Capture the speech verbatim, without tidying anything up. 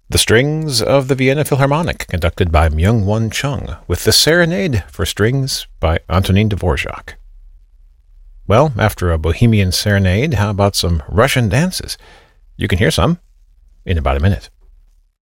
The Strings of the Vienna Philharmonic, conducted by Myung-Won Chung, with the Serenade for Strings by Antonin Dvorak. Well, after a Bohemian serenade, how about some Russian dances? You can hear some in about a minute.